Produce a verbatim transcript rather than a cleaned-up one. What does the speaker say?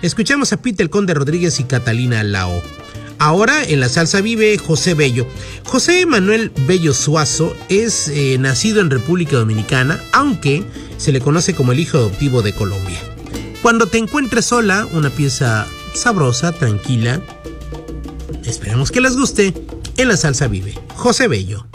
Escuchamos a Pete el Conde Rodríguez y Catalina Lao. Ahora en la salsa vive José Bello. José Manuel Bello Suazo es eh, nacido en República Dominicana, aunque se le conoce como el hijo adoptivo de Colombia. Cuando te encuentres sola, una pieza sabrosa, tranquila. Esperemos que les guste. En la salsa vive José Bello.